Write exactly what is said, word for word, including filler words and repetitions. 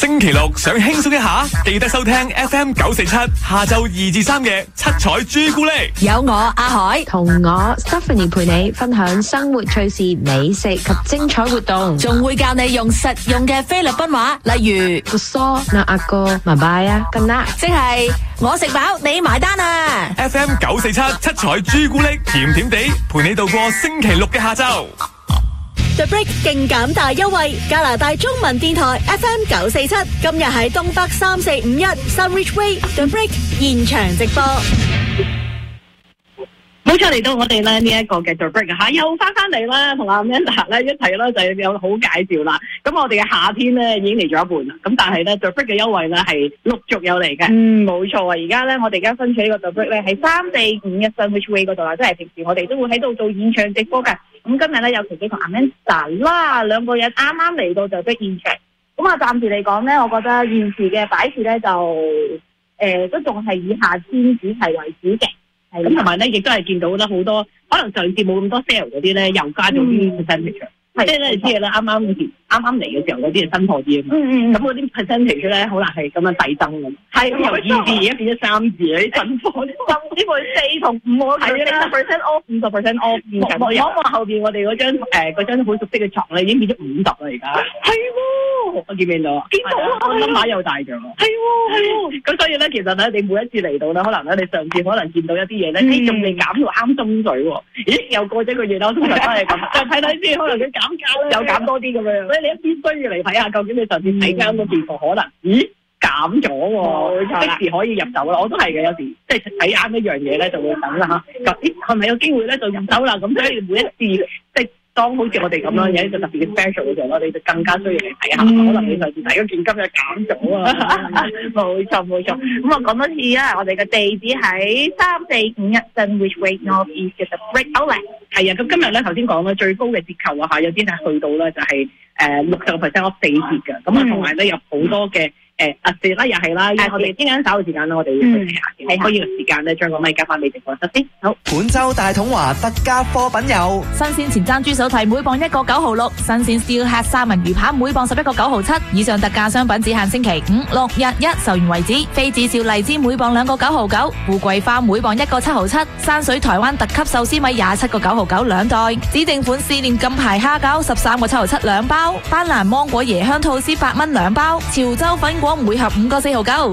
星期六想輕鬆一下，記得收聽 F M 九四七，下晝二至三嘅七彩朱古力。 有我阿海同我 Stephanie 陪你分享生活趣事、美食及精彩活動， 仲會教你用實用嘅菲律賓話，例如個梳那阿哥麻拜啊，咁啦， 即係我食飽你埋單啊。 F M 九四七七彩朱古力，甜甜地陪你度過星期六嘅下晝。 The Break 勁減大優惠，加拿大中文電台 F M 九四七，今日喺東北三四五一 Sunridge Way The Break 現場直播。 冇錯，嚟到我哋咧呢一個嘅 The Break 吓，又翻翻嚟啦，同阿 Amanda 咧一齊啦，就有好介紹啦。咁我哋嘅夏天咧已經嚟咗一半啦，咁但係咧 The Break 嘅優惠咧係陸續有嚟嘅。 嗯，冇錯啊！而家咧我哋而家分取呢個 The Break 咧喺三四五一 Sunridge Way 嗰度啦，即係平時我哋都會喺度做現場直播嘅。咁今日咧有琪琪同 Amanda 啦，兩個人啱啱嚟到 The Break 現場。咁啊，暫時嚟講咧，我覺得現時嘅擺設咧就誒、呃、都仲係以夏天主題為主嘅。 咁同埋咧，亦都係見到咧好多可能上次冇咁多 sale 嗰啲咧，又加咗啲 percentage。即係咧，你知啦，啱啱嗰時啱啱嚟嘅時候嗰啲係新貨啲啊嘛。咁嗰啲 percentage 咧，好難係咁樣遞增咁。係由二字而家變咗三字啊！啲新貨， 呢個四同五我睇啦，十 percent off， 五十 percent off 變緊。 望一望後邊我哋嗰張誒嗰張好熟悉嘅床咧，已經變咗五十啦而家。係喎，我見唔見到啊？見到啊！我諗碼又大咗。係喎，係喎。咁所以咧，其實咧，你每一次嚟到咧，可能咧，你上次可能見到一啲嘢咧，你仲未減到啱心水喎。咦？又過咗一個月啦，通常都係咁。再睇睇先，可能佢減價咧，有減多啲咁樣。所以你一必須要嚟睇下，究竟你上次睇啱嗰件貨可能，咦？減咗喎，即時可以入手啦。我都係嘅，有時即係睇啱一樣嘢咧，就會等啦嚇。咦，係咪有機會咧就入手啦？咁所以每一次即係當好似我哋咁樣有一個特別嘅 special 嘅時候，我哋就更加需要嚟睇下。嗯、可能你上次睇嗰件今日減咗啊！ 冇錯冇錯。咁我講多次啊，我哋嘅地址喺三四五一 Sunridge Way North East 嘅 The Break Outlet。 係啊，咁今日咧頭先講咧最高嘅折扣啊嚇，有啲係去到咧就係誒六十個 percent off 四折嘅。咁啊同埋咧有好多嘅。誒啊！時啦又係啦，我哋陣間稍後時間啦，我哋要去睇下嘅。可以個時間咧，將個咪交翻俾直播室先。好， 本周大統華特價貨品有新鮮前瞻豬手提每磅一個九毫六，新鮮 Steelhead 三文魚扒每磅十一個九毫七。以上特價商品只限星期五、六、日一售完為止。非子少荔枝每磅兩個九毫九，富貴花每磅一個七毫七。山水台灣特級壽司米廿七個九毫九兩袋。指定款試煉金牌蝦餃十三個七毫七兩包。班蘭芒果椰香吐司八蚊兩包。潮州粉果每盒五個四毫九。